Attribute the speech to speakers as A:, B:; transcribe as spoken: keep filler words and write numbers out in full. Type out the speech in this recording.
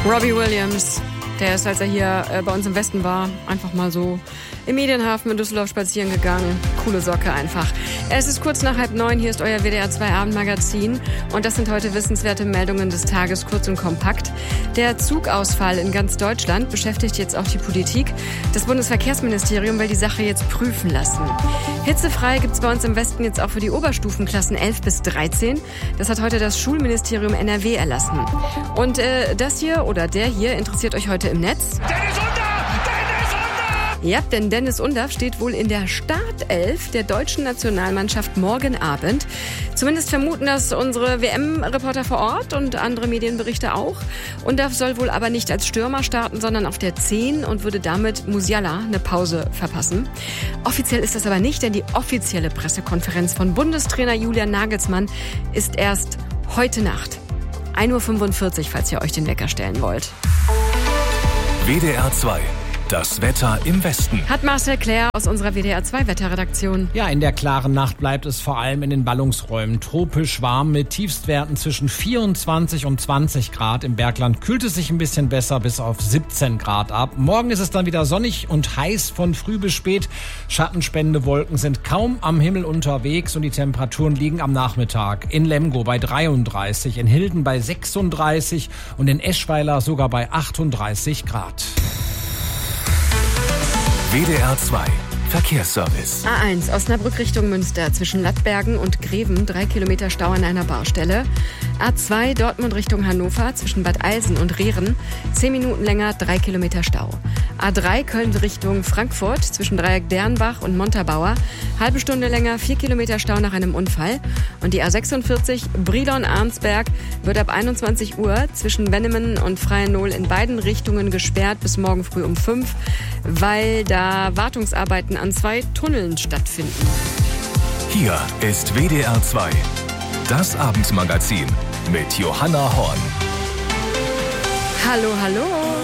A: Robbie Williams, der ist, als er hier äh, bei uns im Westen war, einfach mal so im Medienhafen in Düsseldorf spazieren gegangen. Coole Socke einfach. Es ist kurz nach halb neun, hier ist euer W D R zwei Abendmagazin und das sind heute wissenswerte Meldungen des Tages, kurz und kompakt. Der Zugausfall in ganz Deutschland beschäftigt jetzt auch die Politik. Das Bundesverkehrsministerium will die Sache jetzt prüfen lassen. Hitzefrei gibt's bei uns im Westen jetzt auch für die Oberstufenklassen elf bis dreizehn. Das hat heute das Schulministerium N R W erlassen. Und äh, das hier oder der hier interessiert euch heute im Netz.
B: Dennis Undaff! Dennis Undaff!
A: Ja, denn Dennis Undaff steht wohl in der Startelf der deutschen Nationalmannschaft morgen Abend. Zumindest vermuten das unsere W M-Reporter vor Ort und andere Medienberichte auch. Undaff soll wohl aber nicht als Stürmer starten, sondern auf der zehn und würde damit Musiala eine Pause verpassen. Offiziell ist das aber nicht, denn die offizielle Pressekonferenz von Bundestrainer Julian Nagelsmann ist erst heute Nacht. ein Uhr fünfundvierzig, falls ihr euch den Wecker stellen wollt.
B: W D R zwei. Das Wetter im Westen.
A: Hat Marcel Claire aus unserer W D R zwei Wetterredaktion.
C: Ja, in der klaren Nacht bleibt es vor allem in den Ballungsräumen tropisch warm mit Tiefstwerten zwischen vierundzwanzig und zwanzig Grad. Im Bergland kühlt es sich ein bisschen besser bis auf siebzehn Grad ab. Morgen ist es dann wieder sonnig und heiß von früh bis spät. Schattenspendende Wolken sind kaum am Himmel unterwegs und die Temperaturen liegen am Nachmittag in Lemgo bei dreiunddreißig, in Hilden bei sechsunddreißig und in Eschweiler sogar bei achtunddreißig Grad.
B: W D R zwei. Verkehrsservice.
A: A eins Osnabrück Richtung Münster zwischen Lattbergen und Greven, drei Kilometer Stau an einer Baustelle. A zwei Dortmund Richtung Hannover zwischen Bad Eilsen und Rehren, zehn Minuten länger, drei Kilometer Stau. A drei Köln Richtung Frankfurt zwischen Dreieck Dernbach und Montabaur, halbe Stunde länger, vier Kilometer Stau nach einem Unfall. Und die A sechsundvierzig Brilon-Arnsberg wird ab einundzwanzig Uhr zwischen Wennemen und Freiennohl in beiden Richtungen gesperrt bis morgen früh um fünf, weil da Wartungsarbeiten an zwei Tunneln stattfinden.
B: Hier ist W D R zwei. Das Abendmagazin mit Johanna Horn.
A: Hallo, hallo.